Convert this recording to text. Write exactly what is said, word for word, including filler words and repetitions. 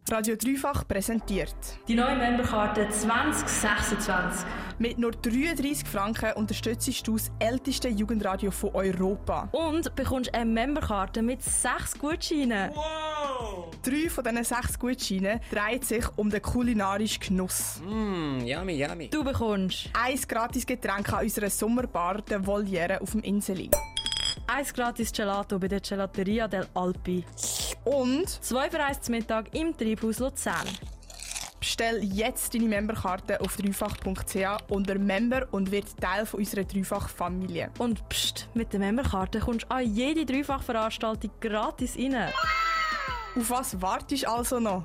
Radio Dreifach präsentiert die neue Memberkarte zwanzig sechsundzwanzig. Mit nur dreiunddreissig Franken unterstützt du das älteste Jugendradio von Europa. Und bekommst eine Memberkarte mit sechs Gutscheinen. Wow! Drei von diesen sechs Gutscheinen drehen sich um den kulinarischen Genuss. Mmm, yummy, yummy. Du bekommst ein gratis Getränk an unserer Sommerbar, der Voliere auf dem Inseli. ein gratis Gelato bei der Gelateria del Alpi. Und zwei für eins zum Mittag im Treibhaus Luzern. Bestell jetzt deine Memberkarte auf dreifach punkt c h unter Member und wird Teil von unserer Dreifach-Familie. Und pst, mit der Memberkarte kommst du an jede Dreifach-Veranstaltung gratis rein. Auf was wartest du also noch?